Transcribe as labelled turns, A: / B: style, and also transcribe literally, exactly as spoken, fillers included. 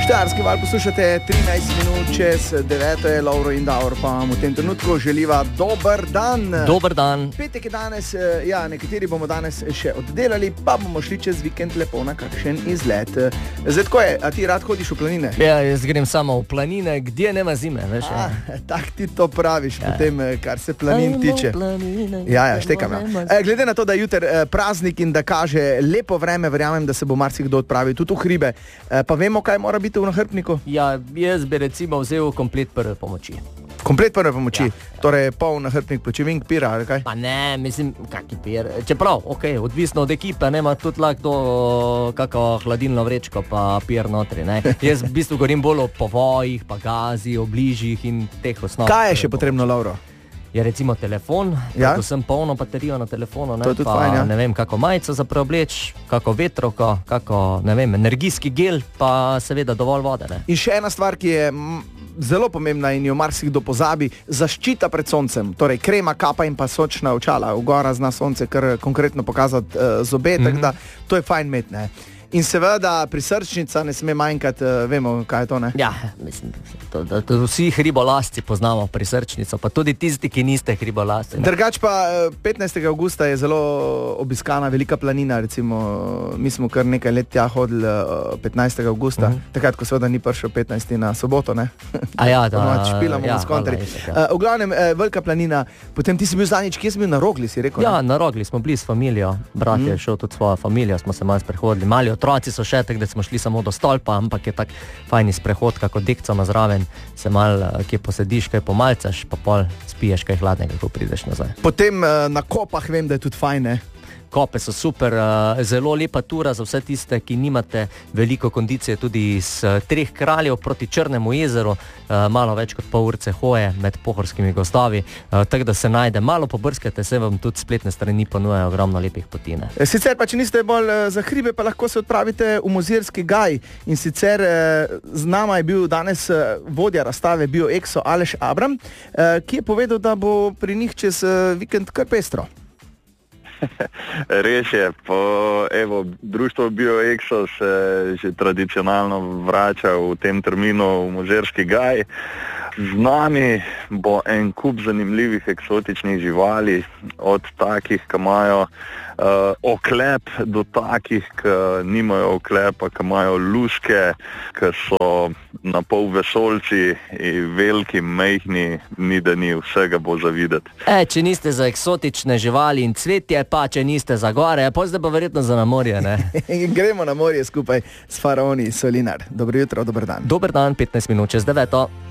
A: Štajerski val poslušate, trinajst minut čez deveto je Lovro in Davor, pa vam v tem trenutku želiva dober dan.
B: Dober dan.
A: Petek je danes, ja, nekateri bomo danes še oddelali, pa bomo šli čez vikend lepo na kakšen izlet. Zdaj, tako je, a ti rad hodiš v planine?
B: Ja, jaz grem samo v planine, gdje nema zime, veš?
A: A, tak ti to praviš, ja. Potem, kar se planin tiče. Ja, ja, štekam. Ja. Glede na to, da je juter praznik in da kaže lepo vreme, verjamem, da se bo marsikdo odpravil tudi v hribe, pa vemo, kaj mora biti v nahrbtniku?
B: Ja, jaz bi recimo vzel komplet prve pomoči.
A: Komplet prve pomoči?
B: Ja.
A: Torej pol nahrbtnik pločevink, pira, ali kaj?
B: Pa ne, mislim, kaki pir. Čeprav, okej, okay, odvisno od ekipe, nema tudi lahko kako hladilno vrečko pa pir notri, ne. Jaz v bistvu govorim bolj o povojih, pa gazi, o bližjih in teh osnov.
A: Kaj je še potrebno, Lovro?
B: Je recimo telefon,
A: ja?
B: Tako sem polno baterijo na telefonu, ne,
A: to je tudi
B: pa
A: fajn, ja?
B: Ne vem, kako majico za preobleč, kako vetrovko, kako, ne vem, energijski gel, pa seveda dovolj vode, ne.
A: In še ena stvar, ki je m, zelo pomembna in jo marsikdo pozabi, zaščita pred soncem, torej krema, kapa in pa sončna očala. V gora zna sonce kar konkretno pokazati uh, zobe, mm-hmm. tako da to je fajn imeti, ne. In seveda prisrčnica ne sme manjkati, vemo, kaj je to, ne?
B: Ja, mislim, to, da, da vsi hribolasci poznamo prisrčnico, pa tudi tisti, ki niste hribolasci.
A: Drugač pa petnajstega avgusta je zelo obiskana Velika planina, recimo, mi smo kar nekaj let tja hodili petnajstega avgusta, uh-huh. takrat, ko seveda ni prišel petnajsti na soboto, ne?
B: A ja, da.
A: Špilamo ja, v skontri. Ja. V glavnem, Velika planina, potem ti si bil zadnjič, kje si bil na Rogli, si rekel?
B: Ja,
A: ne?
B: Na Rogli smo bili s familijo, brat je mm. šel tudi svojo familijo, smo se malo sprehodili, mali otroci so še tak, da smo šli samo do stolpa, ampak je tak fajni sprehod, kako dekcama zraven, se malo kje posediš, kaj pomalcaš, pa pol spiješ kaj hladnega, ko prideš nazaj.
A: Potem na kopah vem, da je tudi fajn, ne?
B: Kope so super, zelo lepa tura za vse tiste, ki nimate veliko kondicije, tudi iz Treh kraljev proti Črnemu jezeru, malo več kot pol urce hoje med pohorskimi gozdovi, tako da se najde, malo pobrskate, se vam tudi spletne strani ponujajo ogromno lepih poti.
A: Sicer pa, če niste bolj za hribe, pa lahko se odpravite v Mozirski gaj in sicer z nama je bil danes vodja razstave BioExo Aleš Abram, ki je povedal, da bo pri njih čez vikend kar pestro.
C: Res je, po, evo, društvo BioExo se že tradicionalno vrača v tem terminu v Mozirski gaj. Z nami bo en kup zanimljivih eksotičnih živali, od takih, ki imajo uh, oklep, do takih, ki nimajo oklepa, ki imajo luske, ki so na pol vesolci, veliki, mejhni, ni da ni, vsega bo za videti.
B: E, če niste za eksotične živali in cvetje, pa če niste za gore, pa zdaj pa verjetno za na morje, ne?
A: Gremo na morje skupaj s faraoni Solinar. Dobro jutro, dober dan.
B: Dober dan, petnajst minut čez deveto.